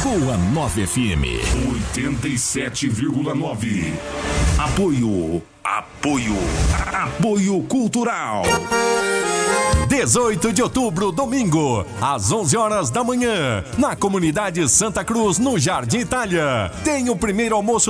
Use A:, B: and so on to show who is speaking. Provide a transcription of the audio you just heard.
A: Boa 9 FM
B: 87,9.
A: Apoio Cultural. 18 de outubro, domingo, às 11 horas da manhã, na comunidade Santa Cruz, no Jardim Itália. Tem o primeiro almoço